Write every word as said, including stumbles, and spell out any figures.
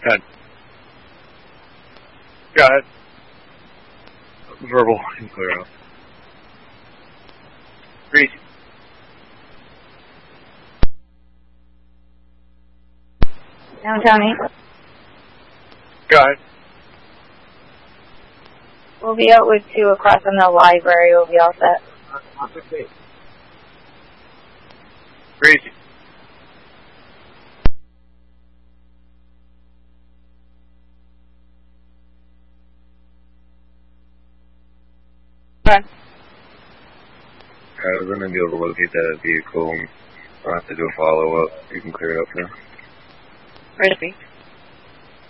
ten. Go ahead. Verbal, you can clear out. Read. Now, Tony. Go ahead. We'll be out with two across from the library. We'll be all set. Crazy. Okay. I was going to be able to locate that vehicle. I'll have to do a follow-up. You can clear it up now. Ready.